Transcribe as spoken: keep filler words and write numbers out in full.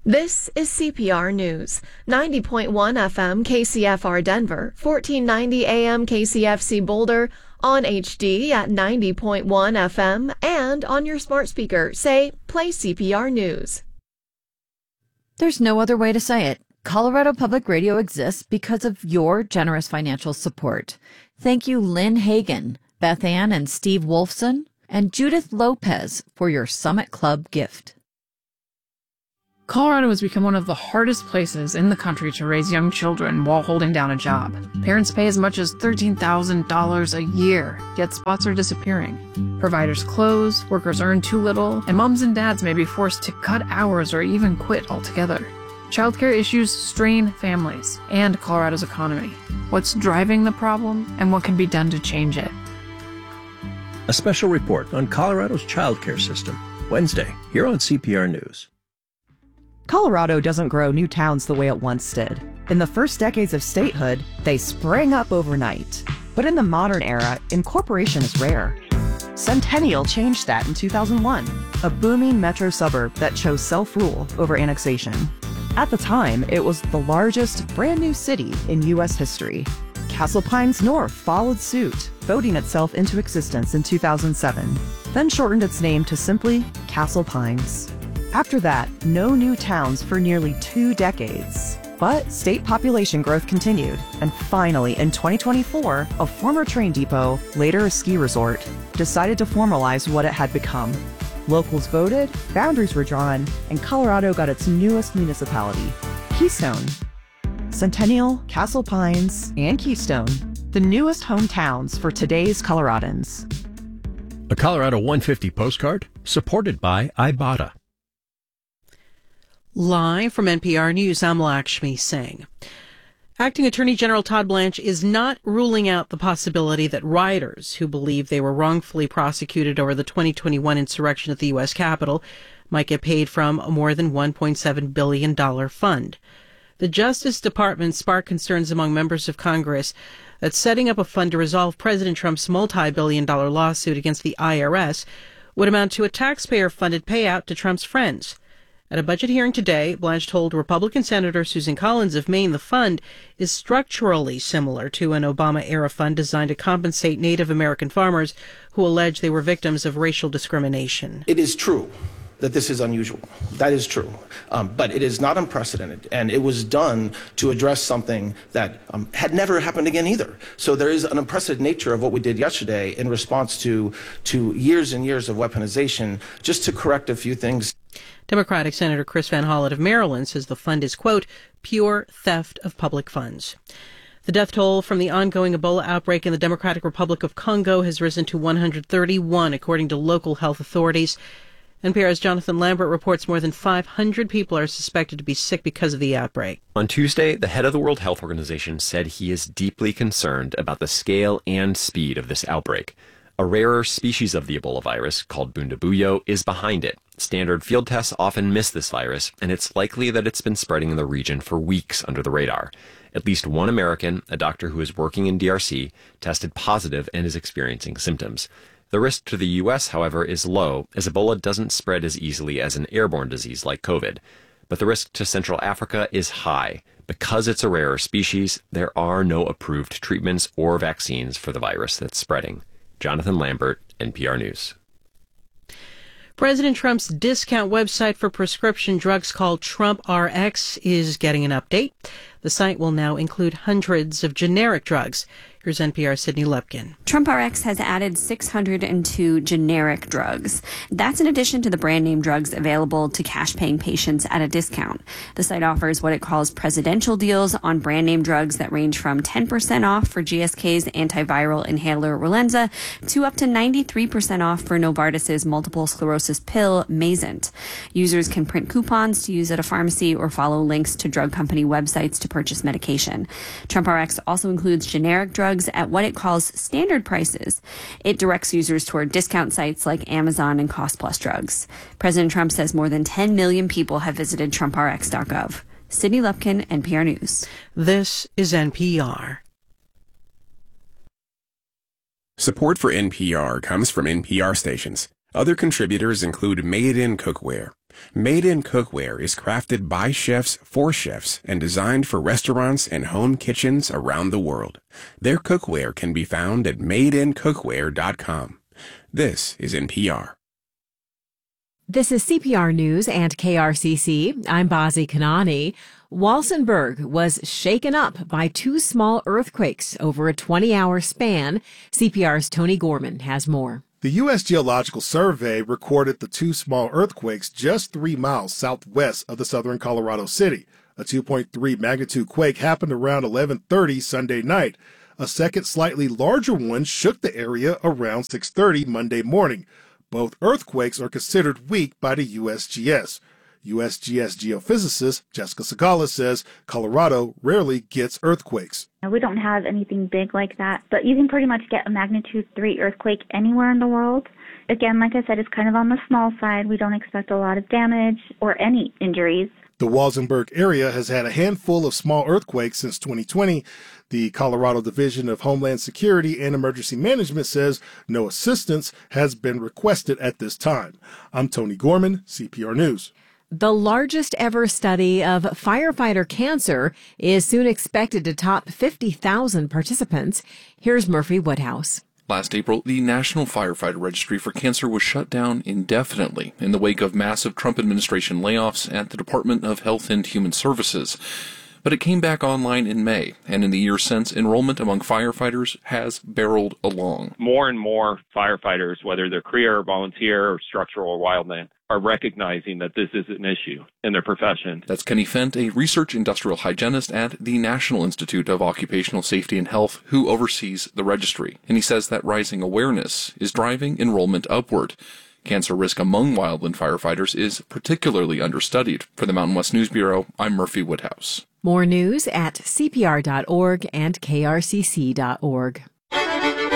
This is C P R News, ninety point one F M K C F R Denver, fourteen ninety A M K C F C Boulder, on H D at ninety point one F M, and on your smart speaker, say, play C P R News. There's no other way to say it. Colorado Public Radio exists because of your generous financial support. Thank you, Lynn Hagan, Beth Ann and Steve Wolfson, and Judith Lopez for your Summit Club gift. Colorado has become one of the hardest places in the country to raise young children while holding down a job. Parents pay as much as thirteen thousand dollars a year, yet spots are disappearing. Providers close, workers earn too little, and moms and dads may be forced to cut hours or even quit altogether. Childcare issues strain families and Colorado's economy. What's driving the problem, and what can be done to change it? A special report on Colorado's childcare system, Wednesday, here on C P R News. Colorado doesn't grow new towns the way it once did. In the first decades of statehood, they sprang up overnight. But in the modern era, incorporation is rare. Centennial changed that in two thousand one, a booming metro suburb that chose self-rule over annexation. At the time, it was the largest brand new city in U S history. Castle Pines North followed suit, voting itself into existence in two thousand seven, then shortened its name to simply Castle Pines. After that, no new towns for nearly two decades. But state population growth continued, and finally, in twenty twenty-four, a former train depot, later a ski resort, decided to formalize what it had become. Locals voted, boundaries were drawn, and Colorado got its newest municipality, Keystone. Centennial, Castle Pines, and Keystone, the newest hometowns for today's Coloradans. A Colorado one fifty postcard, supported by Ibotta. Live from N P R News, I'm Lakshmi Singh. Acting Attorney General Todd Blanche is not ruling out the possibility that rioters who believe they were wrongfully prosecuted over the twenty twenty-one insurrection at the U S Capitol might get paid from a more than one point seven billion dollars fund. The Justice Department sparked concerns among members of Congress that setting up a fund to resolve President Trump's multi-billion dollar lawsuit against the I R S would amount to a taxpayer-funded payout to Trump's friends. At a budget hearing today, Blanche told Republican Senator Susan Collins of Maine the fund is structurally similar to an Obama-era fund designed to compensate Native American farmers who allege they were victims of racial discrimination. It is true that this is unusual. That is true. Um, but it is not unprecedented, and it was done to address something that um, had never happened again either. So there is an unprecedented nature of what we did yesterday in response to, to years and years of weaponization, just to correct a few things. Democratic Senator Chris Van Hollen of Maryland says the fund is, quote, pure theft of public funds. The death toll from the ongoing Ebola outbreak in the Democratic Republic of Congo has risen to one hundred thirty-one, according to local health authorities. N P R's Jonathan Lambert reports more than five hundred people are suspected to be sick because of the outbreak. On Tuesday, the head of the World Health Organization said he is deeply concerned about the scale and speed of this outbreak. A rarer species of the Ebola virus, called Bundibugyo, is behind it. Standard field tests often miss this virus, and it's likely that it's been spreading in the region for weeks under the radar. At least one American, a doctor who is working in D R C, tested positive and is experiencing symptoms. The risk to the U S, however, is low, as Ebola doesn't spread as easily as an airborne disease like COVID. But the risk to Central Africa is high. Because it's a rarer species, there are no approved treatments or vaccines for the virus that's spreading. Jonathan Lambert, N P R News. President Trump's discount website for prescription drugs called Trump R X is getting an update. The site will now include hundreds of generic drugs. Here's N P R's Sydney Lepkin. Trump R X has added six hundred two generic drugs. That's in addition to the brand name drugs available to cash-paying patients at a discount. The site offers what it calls presidential deals on brand name drugs that range from ten percent off for G S K's antiviral inhaler Relenza to up to ninety-three percent off for Novartis's multiple sclerosis pill Mayzent. Users can print coupons to use at a pharmacy or follow links to drug company websites to purchase medication. Trump R X also includes generic drugs at what it calls standard prices. It directs users toward discount sites like Amazon and Cost Plus Drugs. President Trump says more than ten million people have visited Trump R X dot gov. Sydney Lepkin, N P R News. This is N P R. Support for N P R comes from N P R stations. Other contributors include Made in Cookware, Made in Cookware is crafted by chefs for chefs and designed for restaurants and home kitchens around the world. Their cookware can be found at made in cookware dot com. This is N P R. This is C P R News and K R C C. I'm Bazi Kanani. Walsenburg was shaken up by two small earthquakes over a twenty-hour span. C P R's Tony Gorman has more. The U S Geological Survey recorded the two small earthquakes just three miles southwest of the southern Colorado city. A two point three magnitude quake happened around eleven thirty Sunday night. A second, slightly larger one shook the area around six thirty Monday morning. Both earthquakes are considered weak by the U S G S. U S G S geophysicist Jessica Segala says Colorado rarely gets earthquakes. We don't have anything big like that, but you can pretty much get a magnitude three earthquake anywhere in the world. Again, like I said, it's kind of on the small side. We don't expect a lot of damage or any injuries. The Walsenburg area has had a handful of small earthquakes since twenty twenty. The Colorado Division of Homeland Security and Emergency Management says no assistance has been requested at this time. I'm Tony Gorman, C P R News. The largest ever study of firefighter cancer is soon expected to top fifty thousand participants. Here's Murphy Woodhouse. Last April, the National Firefighter Registry for Cancer was shut down indefinitely in the wake of massive Trump administration layoffs at the Department of Health and Human Services. But it came back online in May, and in the years since, enrollment among firefighters has barreled along. More and more firefighters, whether they're career, volunteer, or structural or wildland, are recognizing that this is an issue in their profession. That's Kenny Fent, a research industrial hygienist at the National Institute of Occupational Safety and Health, who oversees the registry. And he says that rising awareness is driving enrollment upward. Cancer risk among wildland firefighters is particularly understudied. For the Mountain West News Bureau, I'm Murphy Woodhouse. More news at C P R dot org and K R C C dot org.